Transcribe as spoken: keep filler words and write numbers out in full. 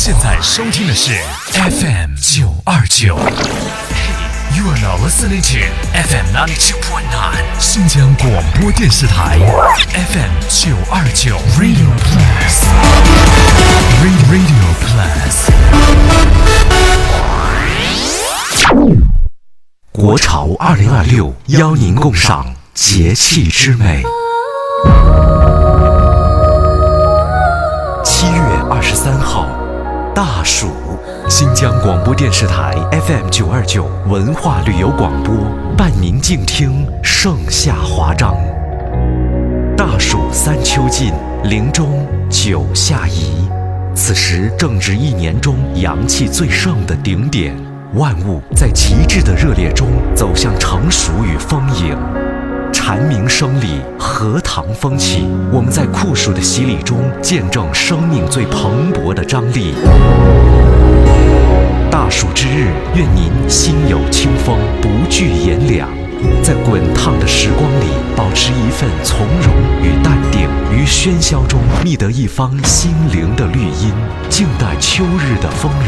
现在收听的是 F M 九二九。You are now listening to F M ninety-two point nine 新疆广播电视台 F M 九二九 Radio Plus Radio Plus。国潮二零二六邀您共赏节气之美。七月二十三号，大暑，新疆广播电视台 F M 九二九文化旅游广播伴您静听盛夏华章。大暑三秋尽，零中九夏宜，此时正值一年中阳气最盛的顶点，万物在极致的热烈中走向成熟与丰盈。蝉鸣声里，荷塘风起，我们在酷暑的洗礼中见证生命最蓬勃的张力。大暑之日，愿您心有清风，不惧炎凉，在滚烫的时光里保持一份从容与淡定，于喧嚣中觅得一方心灵的绿荫，静待秋日的丰润。